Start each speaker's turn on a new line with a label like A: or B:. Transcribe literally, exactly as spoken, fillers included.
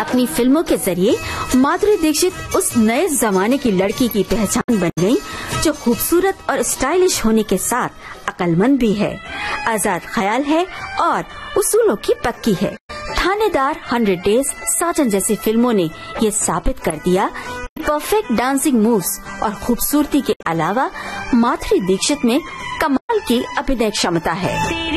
A: अपनी फिल्मों के जरिए माधुरी दीक्षित उस नए जमाने की लड़की की पहचान बन गयी, जो खूबसूरत और स्टाइलिश होने के साथ अक्लमंद भी है, आजाद ख्याल है और उसूलों की पक्की है। थानेदार, हंड्रेड डेज, साजन जैसी फिल्मों ने ये साबित कर दिया कि परफेक्ट डांसिंग मूव्स और खूबसूरती के अलावा माधुरी दीक्षित में कमाल की अभिनय क्षमता है।